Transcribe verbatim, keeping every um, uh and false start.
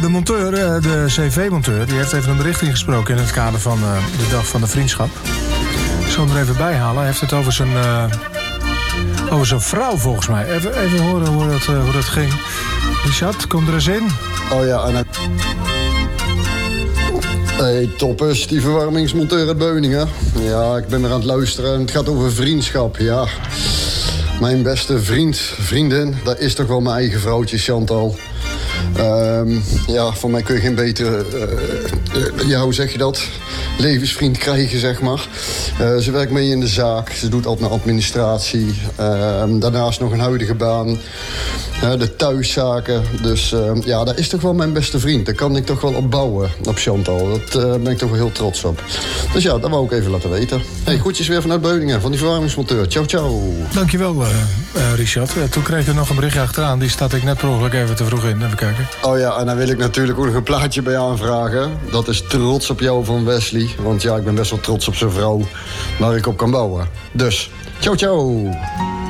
De monteur, de C V-monteur, die heeft even een bericht ingesproken in het kader van uh, de Dag van de Vriendschap. Ik zal hem er even bij halen. Hij heeft het over zijn, uh, over zijn vrouw, volgens mij. Even, even horen hoe dat, uh, hoe dat ging. Richard, kom er eens in. Oh ja, en... Hey, toppers, die verwarmingsmonteur uit Beuningen. Ja, ik ben er aan het luisteren en het gaat over vriendschap, ja. Mijn beste vriend, vriendin, dat is toch wel mijn eigen vrouwtje, Chantal. Um, ja, voor mij kun je geen betere, uh, uh, ja, hoe zeg je dat, levensvriend krijgen, zeg maar. Uh, ze werkt mee in de zaak, ze doet altijd naar administratie. Uh, daarnaast nog een huidige baan, uh, de thuiszaken. Dus uh, ja, dat is toch wel mijn beste vriend. Daar kan ik toch wel op bouwen, op Chantal. Daar uh, ben ik toch wel heel trots op. Dus ja, dat wou ik even laten weten. Hey, groetjes weer vanuit Beuningen, van die verwarmingsmonteur. Ciao, ciao. Dankjewel, uh, uh, Richard. Uh, toen kreeg ik er nog een berichtje achteraan. Die staat ik net per ongeluk even te vroeg in. Even kijken. Oh ja, en dan wil ik natuurlijk ook nog een plaatje bij aanvragen. Dat is Trots op jou van Wesley. Want ja, ik ben best wel trots op zijn vrouw waar ik op kan bouwen. Dus, ciao, ciao.